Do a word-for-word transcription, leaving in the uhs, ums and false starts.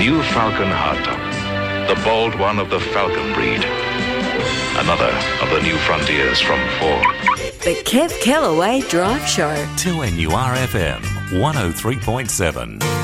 new Falcon hardtop. The bold one of the Falcon breed. Another of the new frontiers from Ford. The Kev Kellaway Drive Show. two N U R F M, one oh three point seven.